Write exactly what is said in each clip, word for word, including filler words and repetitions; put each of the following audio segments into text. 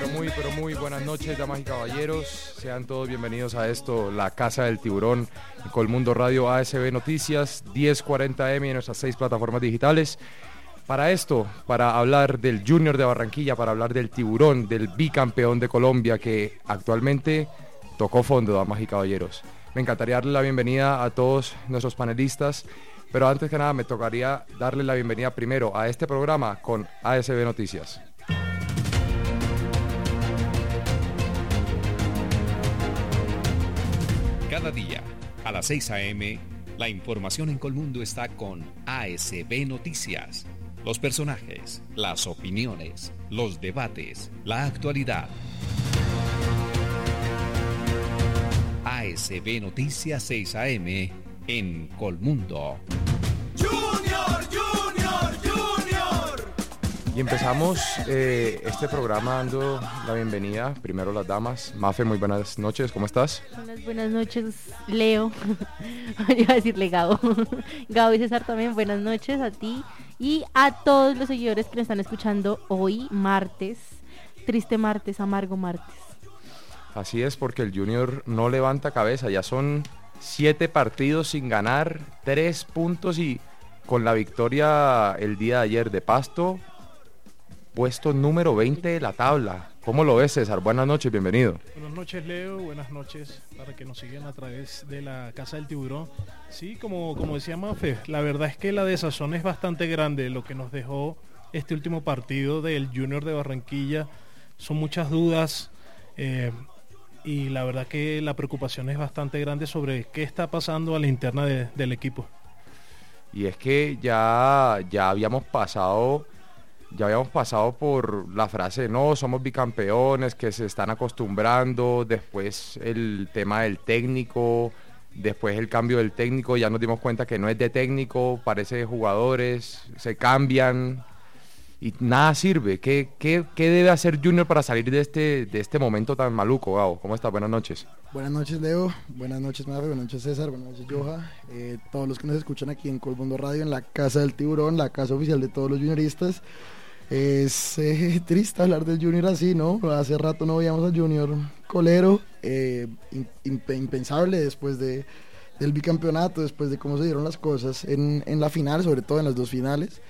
muy, pero muy buenas noches, damas y caballeros. Sean todos bienvenidos a esto, La Casa del Tiburón, Colmundo Radio, A S B Noticias, diez cuarenta eme en nuestras seis plataformas digitales. Para esto, para hablar del Junior de Barranquilla, para hablar del Tiburón, del bicampeón de Colombia que actualmente tocó fondo, damas y caballeros. Me encantaría darle la bienvenida a todos nuestros panelistas, pero antes que nada me tocaría darle la bienvenida primero a este programa con A S B Noticias. Cada día, a las seis a eme, la información en Colmundo está con A S B Noticias. Los personajes, las opiniones, los debates, la actualidad. A S B Noticias seis a eme en Colmundo. Junior, Junior, Junior. Y empezamos eh, este programa dando la bienvenida, primero las damas. Mafe, muy buenas noches, ¿cómo estás? Buenas, buenas noches, Leo. Iba a decirle Gabo. Gabo y César también, buenas noches a ti y a todos los seguidores que nos están escuchando hoy, martes, triste martes, amargo martes. Así es, porque el Junior no levanta cabeza, ya son siete partidos sin ganar, tres puntos y con la victoria el día de ayer de Pasto, puesto número veinte de la tabla. ¿Cómo lo ves, César? Buenas noches, bienvenido. Buenas noches, Leo, buenas noches para que nos sigan a través de la Casa del Tiburón. Sí, como, como decía Mafe, la verdad es que la desazón es bastante grande. Lo que nos dejó este último partido del Junior de Barranquilla son muchas dudas, eh, y la verdad que la preocupación es bastante grande sobre qué está pasando a la interna de, del equipo. Y es que ya, ya habíamos pasado... Ya habíamos pasado por la frase, no, somos bicampeones, que se están acostumbrando, después el tema del técnico, después el cambio del técnico, ya nos dimos cuenta que no es de técnico, parece de jugadores, se cambian y nada sirve. ¿Qué, qué, qué debe hacer Junior para salir de este, de este momento tan maluco, Gabo? ¿Cómo estás? Buenas noches. Buenas noches, Leo, buenas noches, Mafe, buenas noches, César, buenas noches, Joja, eh, todos los que nos escuchan aquí en Colmundo Radio, en la Casa del Tiburón, la casa oficial de todos los junioristas. Es eh, triste hablar del Junior así, ¿no? Hace rato no veíamos al Junior colero, eh, imp impensable después de, del bicampeonato, después de cómo se dieron las cosas en, en la final, sobre todo en las dos finales.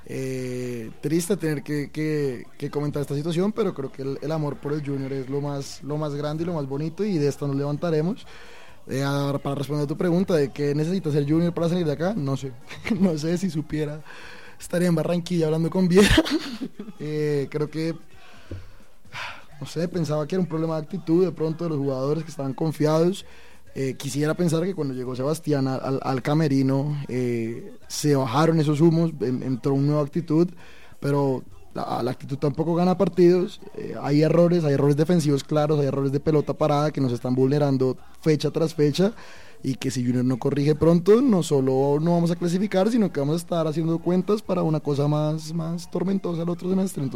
Eh, triste tener que, que, que comentar esta situación, pero creo que el, el amor por el Junior es lo más, lo más grande y lo más bonito, y de esto nos levantaremos. Eh, ahora, para responder a tu pregunta de qué necesita hacer Junior para salir de acá, no sé, no sé si supiera. Estaría en Barranquilla hablando con Viera. eh, creo que, no sé, pensaba que era un problema de actitud de pronto de los jugadores que estaban confiados. Eh, quisiera pensar que cuando llegó Sebastián al, al camerino, eh, se bajaron esos humos, en, entró una nueva actitud, pero la, la actitud tampoco gana partidos. Eh, hay errores, hay errores defensivos claros, hay errores de pelota parada que nos están vulnerando fecha tras fecha, y que si Junior no corrige pronto, no solo no vamos a clasificar, sino que vamos a estar haciendo cuentas para una cosa más, más tormentosa el otro semestre.